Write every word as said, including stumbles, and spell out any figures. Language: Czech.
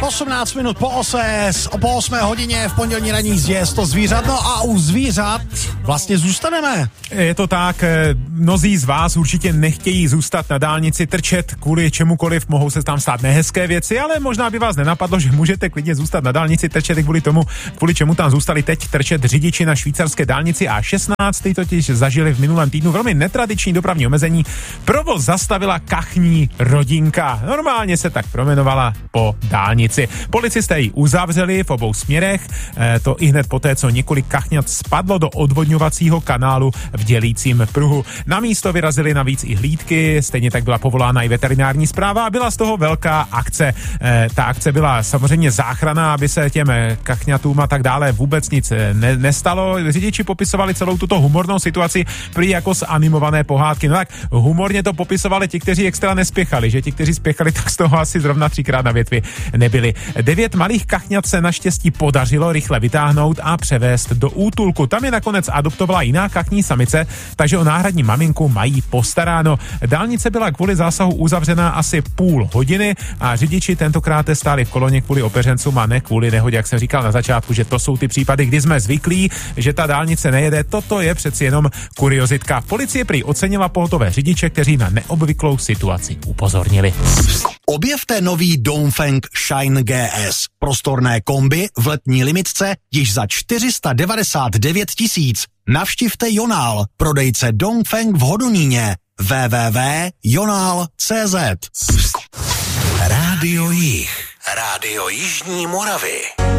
osmnáct minut po oses, po osmé hodině v pondělní ranní jízdě je sto zvířat, no a u zvířat vlastně zůstaneme. Je to tak, mnozí z vás určitě nechtějí zůstat na dálnici trčet kvůli čemukoliv, mohou se tam stát nehezké věci, ale možná by vás nenapadlo, že můžete klidně zůstat na dálnici trčet kvůli tomu, kvůli čemu tam zůstali teď trčet řidiči na švýcarské dálnici A šestnáct, ty totiž zažili v minulém týdnu velmi netradiční dopravní omezení. Provoz zastavila kachní rodinka. Normálně se tak promenovala po dálnici. Policisté ji uzavřeli v obou směrech, e, to i hned poté, co několik kachňat spadlo do odvodňovacího kanálu v dělícím pruhu. Na místo vyrazili navíc i hlídky, stejně tak byla povolána i veterinární správa a byla z toho velká akce. E, ta akce byla samozřejmě záchrana, aby se těm kachňatům a tak dále vůbec nic ne, nestalo. Řidiči popisovali celou tuto humornou situaci prý jako z animované pohádky. No tak humorně to popisovali ti, kteří extra nespěchali, že ti, kteří spěchali, tak z toho asi zrovna třikrát na větvi nebyli. Devět malých kachňat se naštěstí podařilo rychle vytáhnout a převést do útulku. Tam je nakonec adoptovala jiná kachní samice, takže o náhradní maminku mají postaráno. Dálnice byla kvůli zásahu uzavřená asi půl hodiny a řidiči tentokrát stáli v koloně kvůli opeřencům a ne kvůli nehodě, jak jsem říkal na začátku, že to jsou ty případy, kdy jsme zvyklí, že ta dálnice nejede. Toto je přeci jenom kuriozitka. Policie prý ocenila pohotové řidiče, kteří na neobvyklou situaci upozornili. Objevte nový Dongfeng Shine G S. Prostorné kombi v letní limitce již za čtyři sta devadesát devět tisíc. Navštivte Jonál, prodejce Dongfeng v Hodoníně. w w w tečka jonál tečka cé zet. Rádio Jih. Rádio Jižní Moravy.